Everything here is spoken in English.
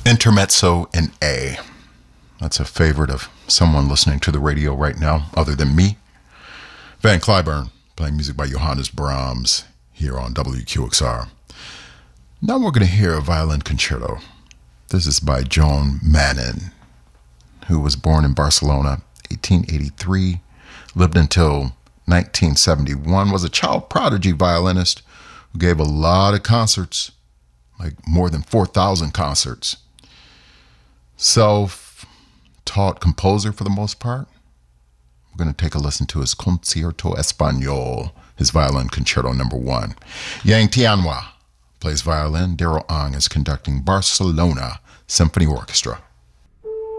Intermezzo in A. That's a favorite of someone listening to the radio right now, other than me. Van Cliburn, playing music by Johannes Brahms here on WQXR. Now we're going to hear a violin concerto. This is by Joan Manin, who was born in Barcelona, 1883, lived until 1971, was a child prodigy violinist who gave a lot of concerts, like more than 4,000 concerts. Self-taught composer for the most part. We're going to take a listen to his Concierto Español, his violin concerto number 1. Yang Tianhua plays violin. Daryl Ong is conducting Barcelona Symphony Orchestra.